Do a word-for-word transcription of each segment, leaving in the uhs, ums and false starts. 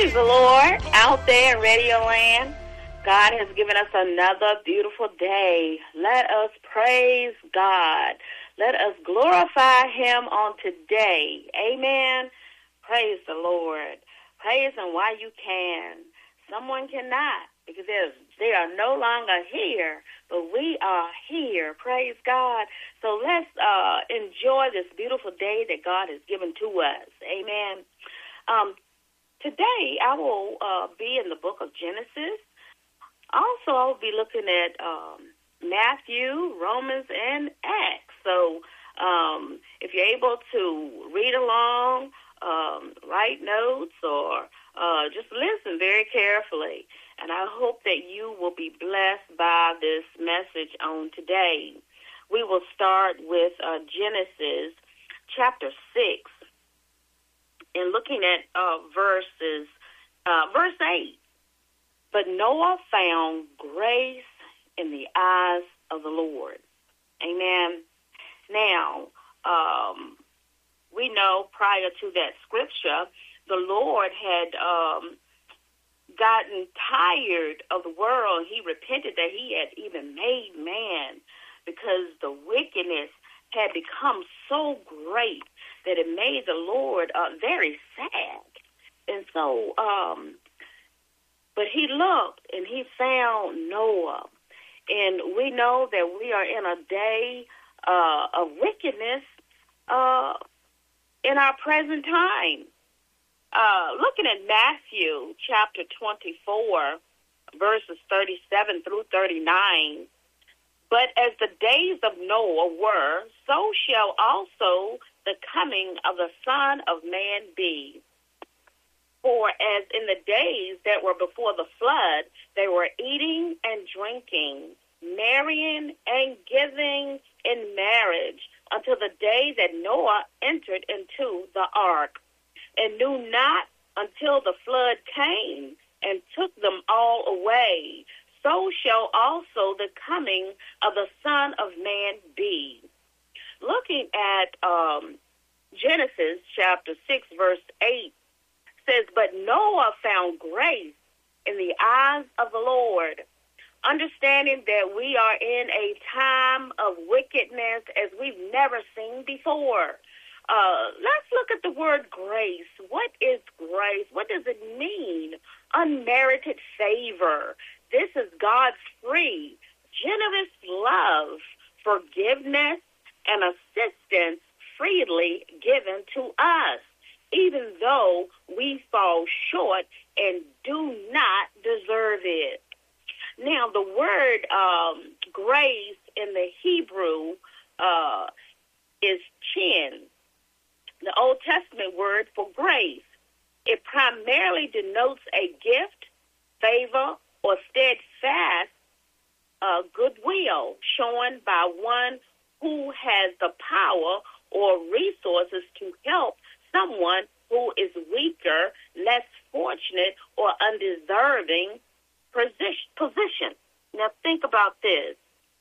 Praise the Lord out there in Radio Land. God has given us another beautiful day. Let us praise God. Let us glorify Him on today. Amen. Praise the Lord. Praise Him while you can. Someone cannot, because they are no longer here, but we are here. Praise God. So let's uh, enjoy this beautiful day that God has given to us. Amen. Um, today, I will uh, be in the book of Genesis. Also, I'll be looking at um, Matthew, Romans, and Acts. So um, if you're able to read along, um, write notes, or uh, just listen very carefully. And I hope that you will be blessed by this message on today. We will start with uh, Genesis chapter six, and looking at uh, verses, uh, verse eight. But Noah found grace in the eyes of the Lord. Amen. Now, um, we know prior to that scripture, the Lord had um, gotten tired of the world. He repented that he had even made man, because the wickedness had become so great that it made the Lord uh, very sad. And so, um, but he looked and he found Noah. And we know that we are in a day uh, of wickedness uh, in our present time. Uh, looking at Matthew chapter twenty-four, verses thirty-seven through thirty-nine, but as the days of Noah were, so shall also the coming of the Son of Man be. For as in the days that were before the flood, they were eating and drinking, marrying and giving in marriage, until the day that Noah entered into the ark, and knew not until the flood came and took them all away. So shall also the coming of the Son of Man be. Looking at um, Genesis chapter six, verse eight, says, but Noah found grace in the eyes of the Lord, understanding that we are in a time of wickedness as we've never seen before. Uh, let's look at the word grace. What is grace? What does it mean? Unmerited favor. This is God's free, generous love, forgiveness, and assistance freely given to us, even though we fall short and do not deserve it. Now, the word um, grace in the Hebrew uh, is chin, the Old Testament word for grace. It primarily denotes a gift, favor, or steadfast uh, goodwill shown by one who has the power or resources to help someone who is weaker, less fortunate, or undeserving position. Now think about this.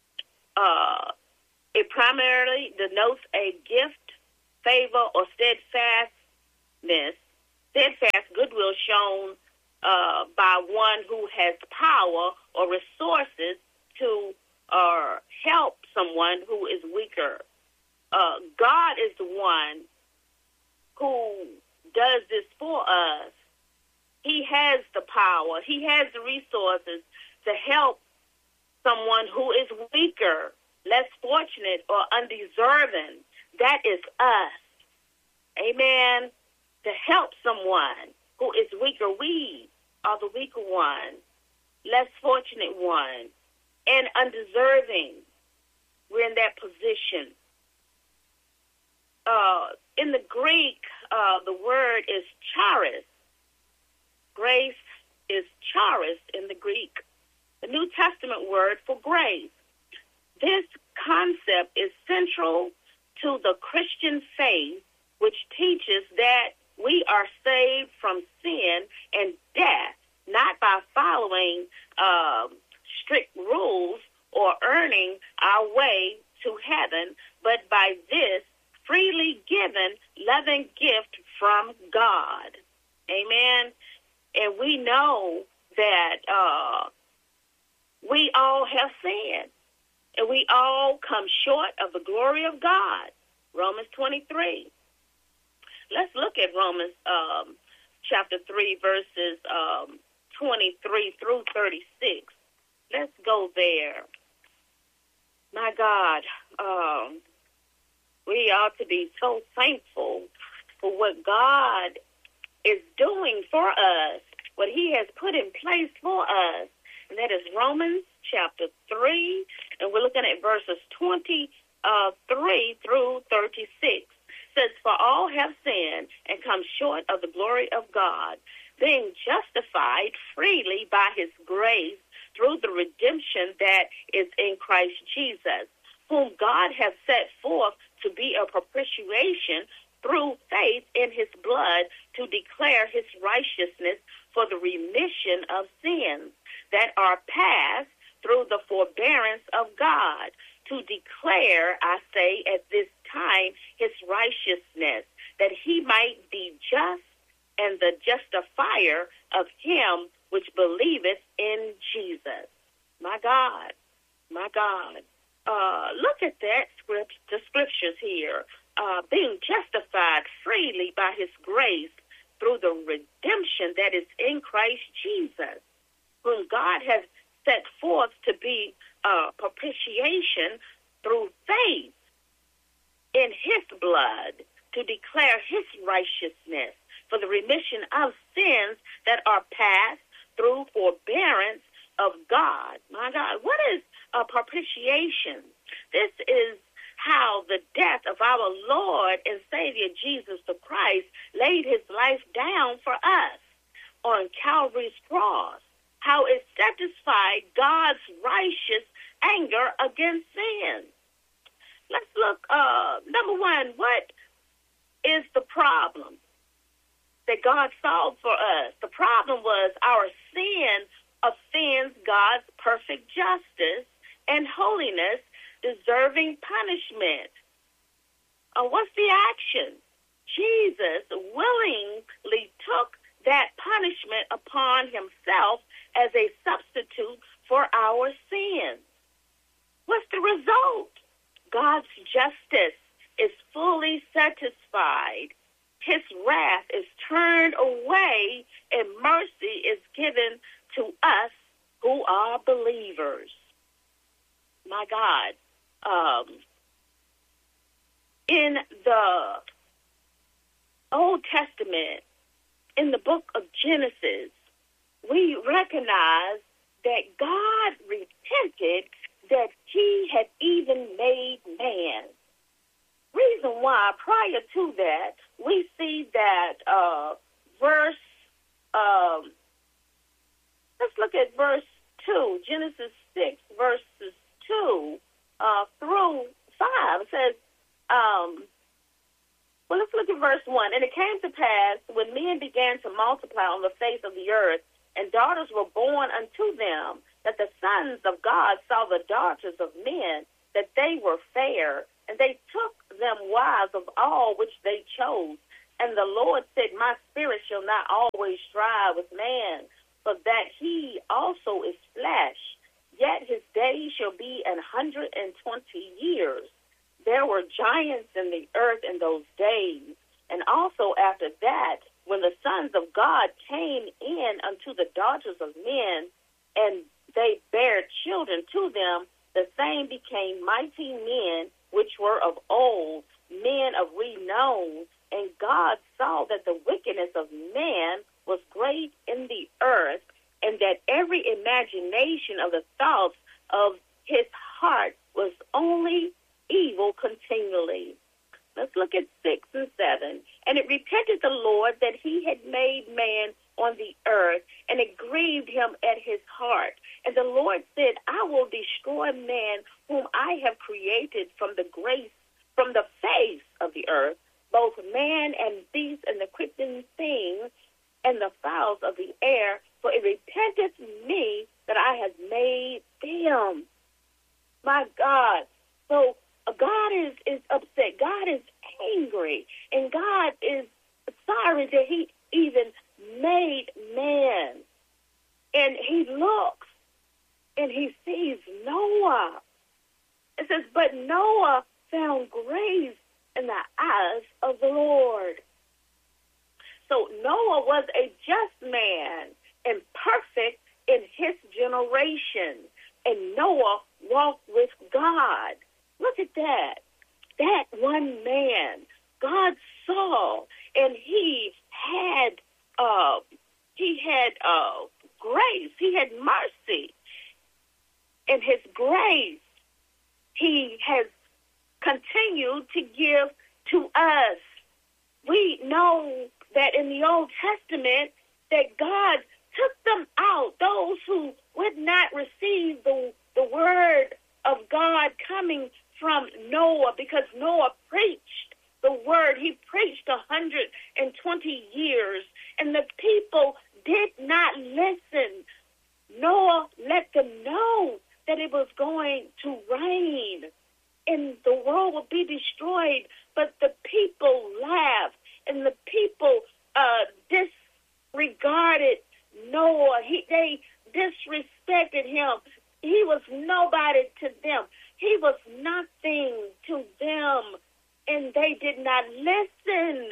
Uh, it primarily denotes a gift, favor, or steadfastness, steadfast goodwill shown uh, by one who has power or resources to uh, help someone who is weaker. Uh, God is the one who does this for us. He has the power. He has the resources to help someone who is weaker, less fortunate, or undeserving. That is us. Amen. To help someone who is weaker. We are the weaker one, less fortunate one, and undeserving. We're in that position. Uh, in the Greek, uh, the word is charis. Grace is charis in the Greek, the New Testament word for grace. This concept is central to the Christian faith, which teaches that we are saved from sin and death, not by following uh, strict rules or earning our way to heaven, but by this freely given loving gift from God. Amen. And we know that uh, we all have sinned, and we all come short of the glory of God. Romans twenty-three. Let's look at Romans um, chapter three, verses um, twenty-three through thirty-six. Let's go there. My God, um, we ought to be so thankful for what God is doing for us, what he has put in place for us. And that is Romans chapter three, and we're looking at verses twenty-three through thirty-six. It says, for all have sinned and come short of the glory of God, being justified freely by his grace through the redemption that is in Christ Jesus, whom God has set forth to be a propitiation through faith in his blood, to declare his righteousness for the remission of sins that are past through the forbearance of God, to declare, I say, at this time, his righteousness, that he might be just and the justifier of him which believeth in Jesus. My God, my God. Uh, look at that script, the scriptures here. Uh, being justified freely by his grace through the redemption that is in Christ Jesus, whom God has set forth to be uh, propitiation through faith in his blood, to declare his righteousness for the remission of sins that are past through forbearance of God. My God, what is a propitiation? This is how the death of our Lord and Savior Jesus the Christ laid his life down for us on Calvary's cross, how it satisfied God's righteous anger against sin. Let's look, uh, number one, what is the problem that God solved for us? The problem was our sin offends God's perfect justice and holiness, deserving punishment. Uh, what's the action? Jesus willingly took that punishment upon himself as a substitute for our sins. What's the result? God's justice is fully satisfied. His wrath is turned away, and mercy is given to us who are believers. My God. Um, in the Old Testament, in the book of Genesis, we recognize that God repented that he had even made man. Reason why, prior to that, we see that uh, verse, um, let's look at verse two, Genesis six, verses two uh, through five. It says, um, well, let's look at verse one. And it came to pass, when men began to multiply on the face of the earth, and daughters were born unto them, that the sons of God saw the daughters of men, that they were fair, and they took them wives of all which they chose. And the Lord said, my spirit shall not always strive with man, but that he also is flesh. Yet his days shall be an hundred and twenty years. There were giants in the earth in those days. And also after that, when the sons of God came in unto the daughters of men, and they bare children to them, the same became mighty men, which were of old, men of renown. And God saw that the wickedness of man was great in the earth, and that every imagination of the thoughts of his heart was only evil continually. Let's look at six and seven. And it repented the Lord that he had made man on the earth, and it grieved him at his heart. And the Lord said, I will destroy man whom I have created from the grace, from the face of the earth, both man and beast and the creeping things and the fowls of the air, for it repenteth me that I have made them. My God. So uh, God is, is upset. God is angry. And God is sorry that he even made man. And he looks and he sees Noah. It says, but Noah found grace in the eyes of the Lord. So Noah was a just man and perfect in his generation. And Noah walked with God. Look at that. That one man, God saw, and he had uh, he had uh, grace. He had mercy. In his grace, he has continued to give to us. We know that in the Old Testament that God took them out, those who would not receive the, the word of God coming from Noah, because Noah preached the word. He preached one hundred twenty years, and the people did not listen. Noah let them know that it was going to rain and the world would be destroyed, but the people laughed and the people uh, disregarded Noah. He, they disrespected him. He was nobody to them. He was nothing to them, and they did not listen.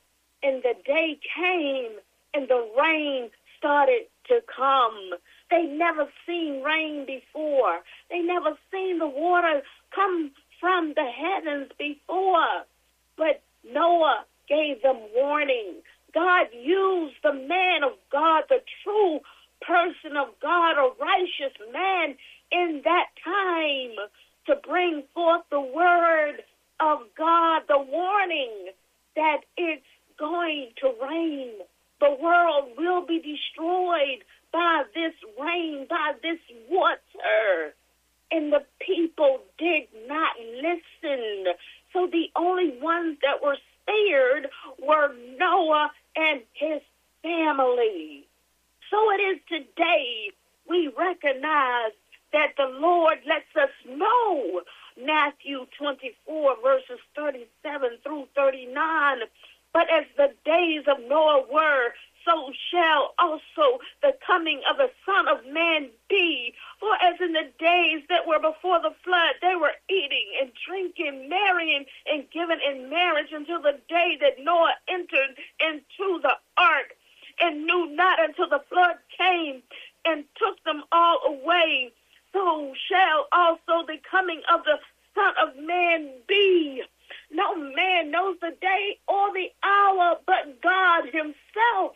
And the day came, and the rain started to come. They never seen rain before. They never seen the water come from the heavens before. But Noah gave them warning. God used the man of God, the true person of God, a righteous man in that time to bring forth the word of God, the warning that it's going to rain. The world will be destroyed by this rain, by this water. And the people did not listen. So the only ones that were spared were Noah and his family. So it is today we recognize that the Lord lets us know, Matthew twenty-four, verses thirty-seven through thirty-nine, but as the days of Noah were, so shall also the coming of the Son of Man be. For as in the days that were before the flood, they were eating and drinking, marrying and giving in marriage until the day that Noah entered into the ark, and knew not until the flood came and took them all away. So shall also the coming of the Son of Man be. No man knows the day or the hour but God himself.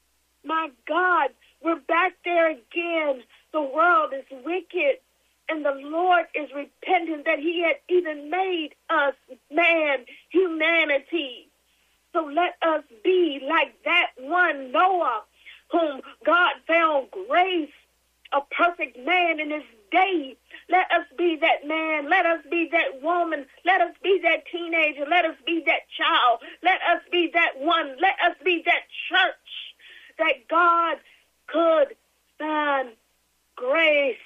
My God, we're back there again. The world is wicked, and the Lord is repentant that he had even made us, man, humanity. So let us be like that one Noah, whom God found grace, a perfect man in his day. Let us be that man. Let us be that woman. Let us be that teenager. Let us be that child. Let us be that one. Let us be that church that God could find grace.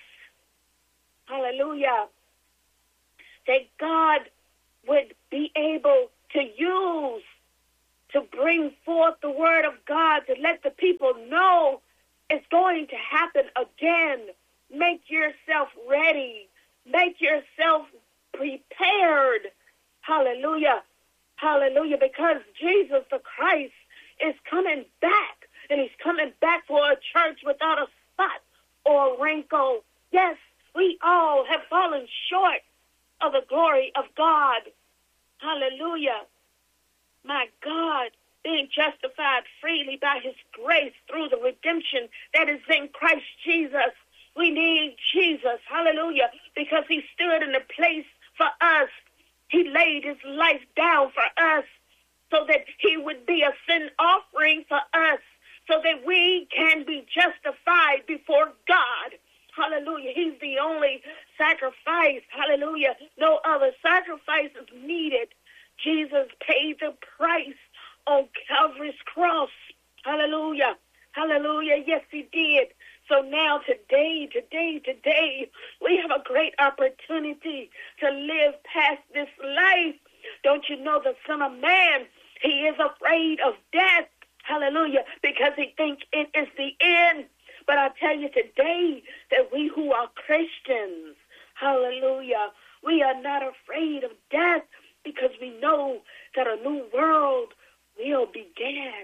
Hallelujah. That God would be able to use to bring forth the word of God, to let the people know it's going to happen again. Make yourself ready. Make yourself prepared. Hallelujah. Hallelujah. Because Jesus the Christ is coming back. And he's coming back for a church without a spot or wrinkle. Yes, we all have fallen short of the glory of God. Hallelujah. My God, being justified freely by his grace through the redemption that is in Christ Jesus. We need Jesus, hallelujah, because he stood in the place for us. He laid his life down for us so that he would be a sin offering for us, so that we can be justified before God. Hallelujah. He's the only sacrifice. Hallelujah. No other sacrifice is needed. Jesus paid the price on Calvary's cross. Hallelujah. Hallelujah. Yes, he did. So now today, today, today, we have a great opportunity to live past this life. Don't you know the Son of Man, he is afraid of death. Hallelujah. Because he thinks it is the end. But I tell you today that we who are Christians, hallelujah, we are not afraid of death because we know that a new world will begin.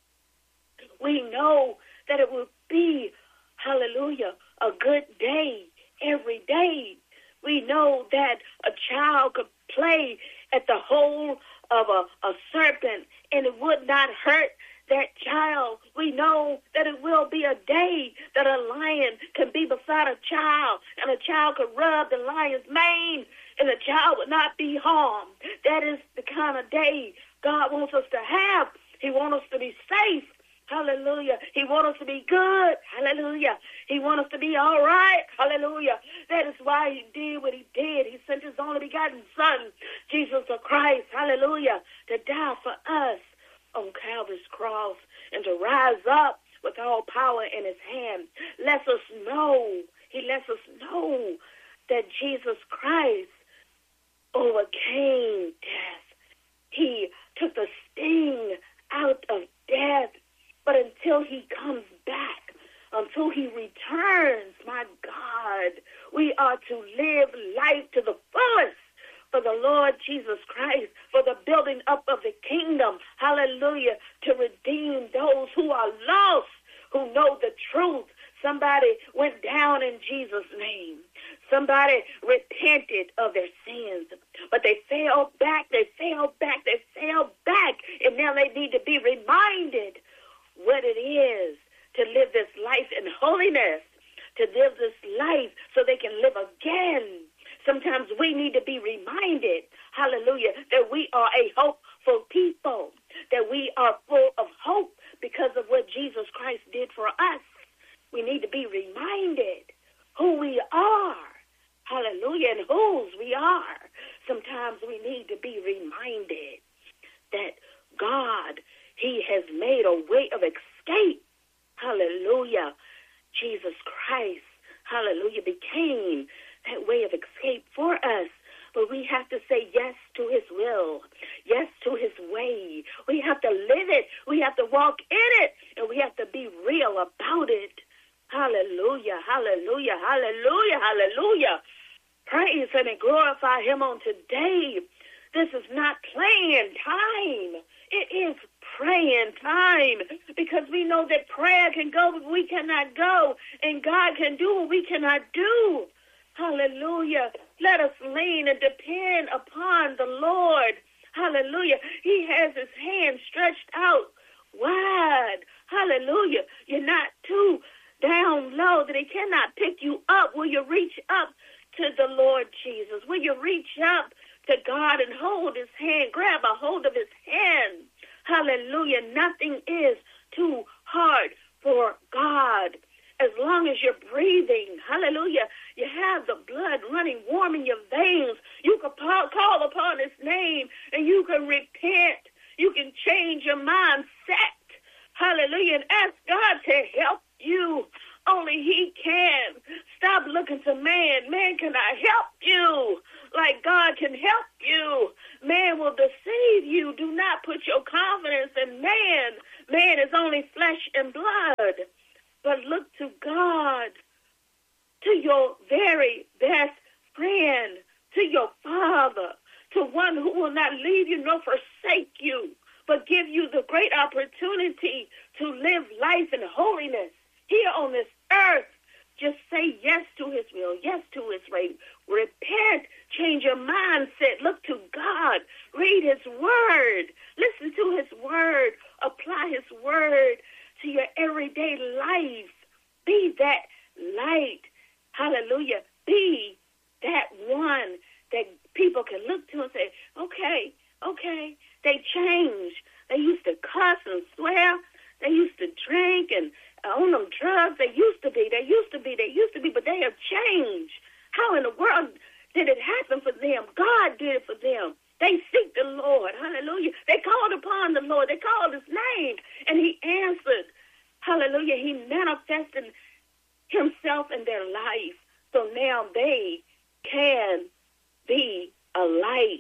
We know that it will be, hallelujah, a good day every day. We know that a child could play at the hole of a, a serpent and it would not hurt that child. We know that it will be a day that a lion can be beside a child and a child could rub the lion's mane and the child would not be harmed. That is the kind of day God wants us to have. He wants us to be safe. Hallelujah. He wants us to be good. Hallelujah. He wants us to be all right. Hallelujah. That is why he did what he did. He sent his only begotten son, Jesus the Christ. Hallelujah. To die for us on Calvary's cross and to rise up with all power in his hand. Lets us know. He lets us know that Jesus Christ overcame death. He took the sting out of death. But until he comes back, until he returns, my God, we are to live life to the fullest for the Lord Jesus Christ, for the building up of the kingdom, hallelujah, to redeem those who are lost, who know the truth. Somebody went down in Jesus' name. Somebody repented of their sins, but they fell back, they fell back, they fell back, and now they need to be reminded what it is to live this life in holiness, to live this life so they can live again. Sometimes we need to be reminded, hallelujah, that we are a hopeful people, that we are full of hope because of what Jesus Christ did for us. We need to be reminded who we are, hallelujah, and whose we are. Sometimes we need to be reminded that God, he has made a way of escape. Hallelujah. Jesus Christ, hallelujah, became that way of escape for us. But we have to say yes to his will, yes to his way. We have to live it. We have to walk in it. And we have to be real about it. Hallelujah, hallelujah, hallelujah, hallelujah. Praise him and glorify him on today. This is not playing time. It is praying time, because we know that prayer can go, but we cannot go, and God can do what we cannot do. Hallelujah. Let us lean and depend upon the Lord. Hallelujah. He has his hand stretched out wide. Hallelujah. You're not too down low that he cannot pick you up. Will you reach up to the Lord Jesus? Will you reach up to God and hold his hand, grab a hold of his hand? Hallelujah. Nothing is too hard for God. As long as you're breathing, hallelujah, you have the blood running warm in your veins. You can call upon his name and you can repent. You can change your mindset. Hallelujah. And ask God to help you. Only he can. Stop looking to man. Man cannot help you like God can help you. Man will deceive you. Do not put your confidence in man. Man is only flesh and blood. But look to God, to your very best friend, to your Father, to one who will not leave you nor forsake you, but give you the great opportunity to live life in holiness here on this earth. Just say yes to his will, yes to his way. Repent, change your mindset, look to God, read his word, listen to his word, apply his word to your everyday life. Be that light. Hallelujah. Be that one that people can look to and say, okay, okay, they changed. They used to cuss and swear. They used to drink and on them drugs. They used to be, they used to be, they used to be, but they have changed. How in the world did it happen for them? God did it for them. They seek the Lord. Hallelujah. They called upon the Lord. They called his name, and he answered. Hallelujah. He manifested himself in their life. So now they can be a light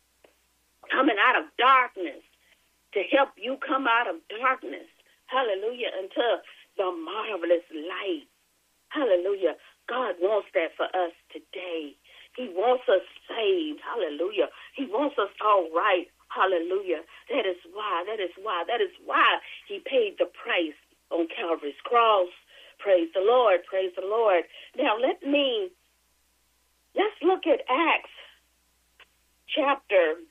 coming out of darkness to help you come out of darkness. Hallelujah. Until the marvelous light. Hallelujah. God wants that for us today. He wants us saved. Hallelujah. He wants us all right. Hallelujah. That is why, that is why, that is why he paid the price on Calvary's cross. Praise the Lord. Praise the Lord. Now let me, let's look at Acts chapter,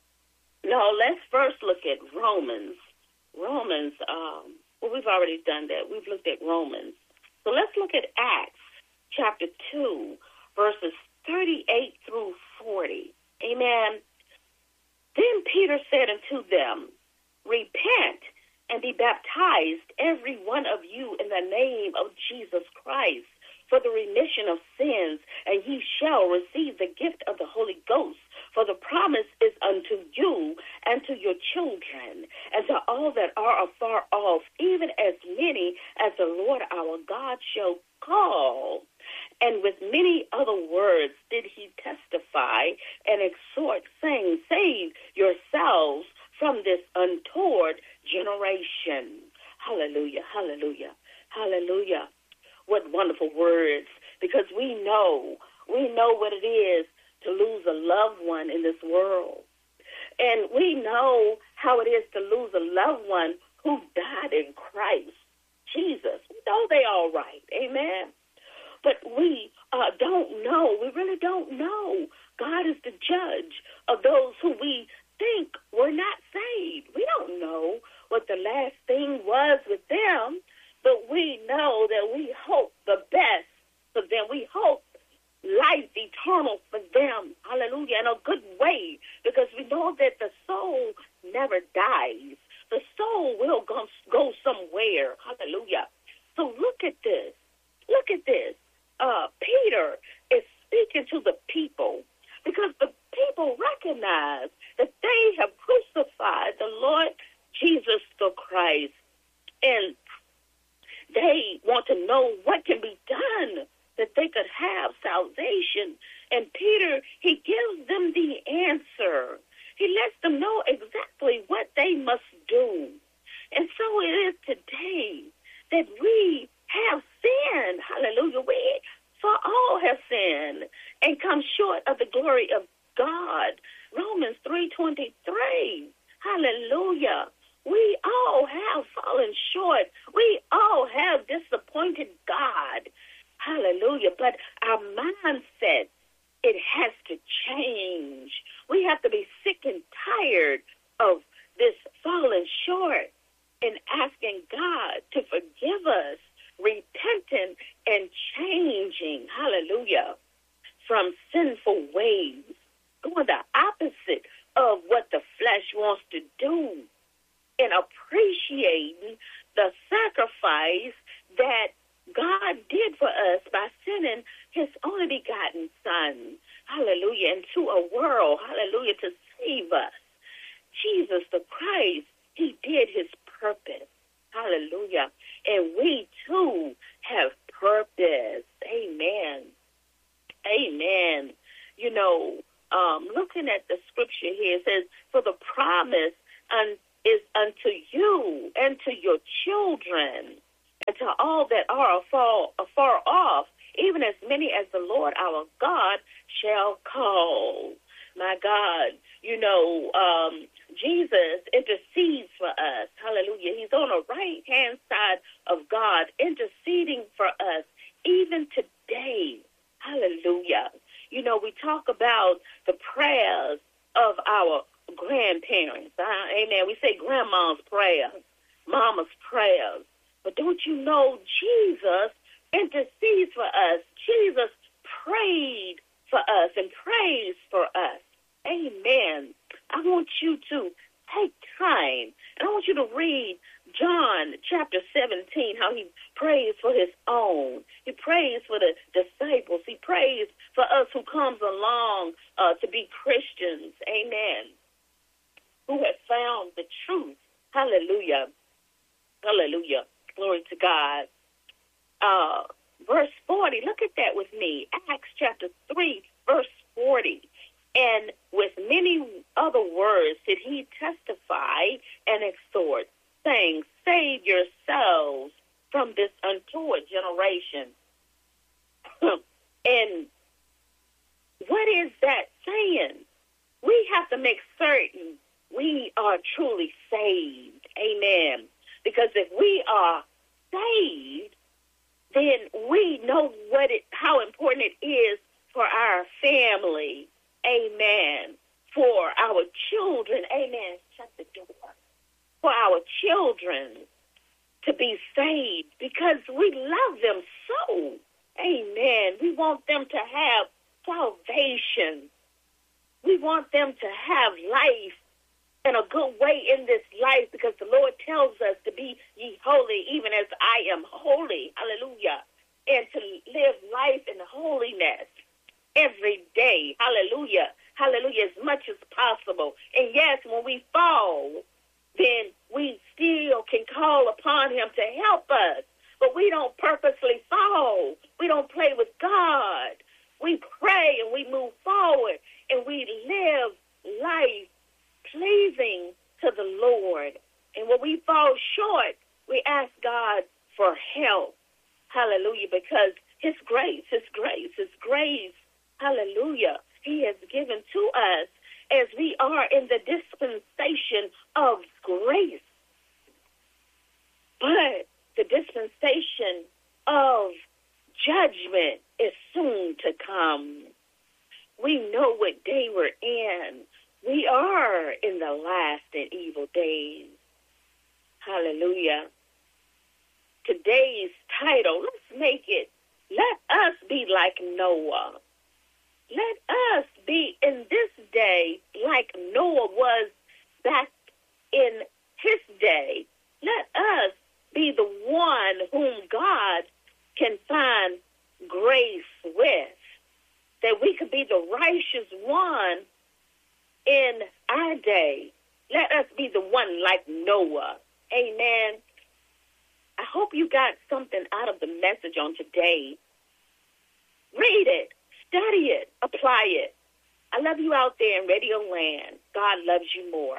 no, let's first look at Romans. Romans, um, well, we've already done that. We've looked at Romans. So let's look at Acts chapter two, verses thirty-eight through forty. Amen. Then Peter said unto them, repent and be baptized, every one of you, in the name of Jesus Christ, for the remission of sins, and ye shall receive the gift of the Holy Ghost. For the promise is unto you and to your children, and to all that are afar off, even as many as the Lord our God shall call. And with many other words did he testify and exhort, saying, save yourselves from this untoward generation. Hallelujah, hallelujah, hallelujah. What wonderful words, because we know, we know what it is to lose a loved one in this world. And we know how it is to lose a loved one who died in Christ Jesus. We know they all right, amen. But we uh, don't know, we really don't know. God is the judge of those who we think were not saved. We don't know what the last thing was with them, but we know that we hope the best for them. We hope life eternal for them. Hallelujah. In a good way, because we know that the soul never dies. The soul will go, go somewhere. Hallelujah. So look at this. Look at this. Uh, Peter is speaking to the people because the people recognize that they have crucified the Lord Jesus the Christ, and they want to know what can be done that they could have salvation. And Peter, he gives them the answer. He lets them know exactly what they must do. And so it is today that we have sinned. Hallelujah. We, for all have sinned and come short of the glory of God. Romans three twenty-three. Hallelujah. We all have fallen short. We all have disappointed God. Hallelujah. But our mindset, it has to change. We have to be sick and tired of this falling short and asking God to forgive us, repenting and changing, hallelujah, from sinful ways, doing the opposite of what the flesh wants to do, and appreciating the sacrifice that God did for us by sending his only begotten Son, hallelujah, into a world, hallelujah, to save us. Jesus the Christ, he did his purpose, hallelujah, and we too have purpose, amen, amen. You know, um, looking at the scripture here, it says, for the promise un- is unto you and to your children, and to all that are afar, afar off, even as many as the Lord our God shall call. My God, you know, um, Jesus intercedes for us. Hallelujah. He's on the right-hand side of God, interceding for us even today. Hallelujah. You know, we talk about the prayers of our grandparents. Uh, amen. We say grandma's prayers, mama's prayers. But don't you know Jesus intercedes for us? Jesus prayed for us and prays for us. Amen. I want you to take time, and I want you to read John chapter seventeen, how he prays for his own. He prays for the disciples. He prays for us who comes along uh, to be Christians. Amen. Who have found the truth. Hallelujah. Hallelujah. Glory to God. Uh, verse forty, look at that with me. Acts chapter three, verse forty. And with many other words did he testify and exhort, saying, save yourselves from this untoward generation. And what is that saying? We have to make certain we are truly saved. Amen. Because if we are saved, then we know what it, how important it is for our family. Amen. For our children. Amen. Shut the door. For our children to be saved because we love them so. Amen. We want them to have salvation. We want them to have life in a good way in this life because the Lord tells us to be ye holy even as I am holy. Hallelujah. And to live life in holiness every day. Hallelujah. Hallelujah. As much as possible. And yes, when we fall, then we still can call upon him to help us. But we don't purposely fall. We don't play with God. We pray and we move forward and we live life pleasing to the Lord. And when we fall short, we ask God for help. Hallelujah. Because his grace, his grace, his grace, hallelujah, he has given to us as we are in the dispensation of grace. But the dispensation of judgment is soon to come. We know what day we're in. We are in the last and evil days. Hallelujah. Today's title, let's make it, let us be like Noah. Let us be in this day like Noah was back in his day. Let us be the one whom God can find grace with, that we could be the righteous one in our day. Let us be the one like Noah. Amen. I hope you got something out of the message on today. Read it, study it, apply it. I love you out there in Radio Land. God loves you more.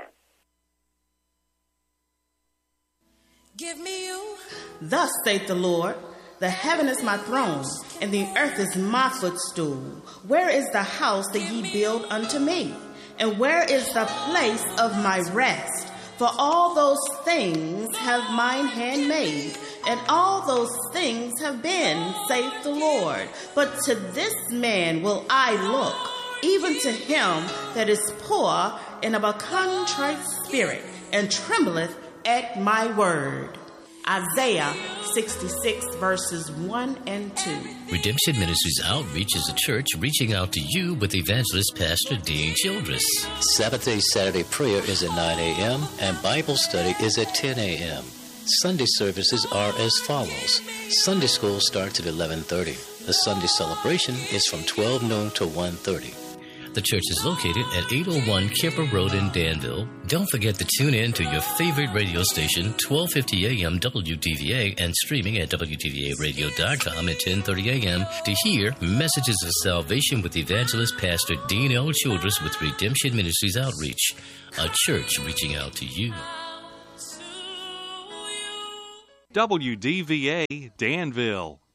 Give me you. Thus saith the Lord, the heaven is my throne, and the earth is my footstool. Where is the house that ye build unto me? And where is the place of my rest? For all those things have mine hand made, and all those things have been, saith the Lord. But to this man will I look, even to him that is poor and of a contrite spirit, and trembleth at my word. Isaiah sixty-six, verses one and two. Redemption Ministries Outreach is a church reaching out to you with evangelist Pastor Dean Childress. Sabbath-day Saturday prayer is at nine a.m. and Bible study is at ten a.m. Sunday services are as follows. Sunday school starts at eleven thirty. The Sunday celebration is from twelve noon to one thirty. The church is located at eight oh one Kemper Road in Danville. Don't forget to tune in to your favorite radio station, twelve fifty a.m. W T V A, and streaming at W T V A radio dot com at ten thirty a.m. to hear Messages of Salvation with evangelist Pastor Dean L. Childress with Redemption Ministries Outreach, a church reaching out to you. W D V A Danville.